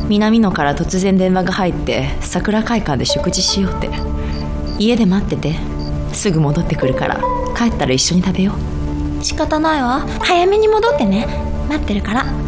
南野から突然電話が入って、桜会館で食事しようって。家で待ってて、すぐ戻ってくるから、帰ったら一緒に食べよう。 仕方ないわ、早めに戻ってね、待ってるから。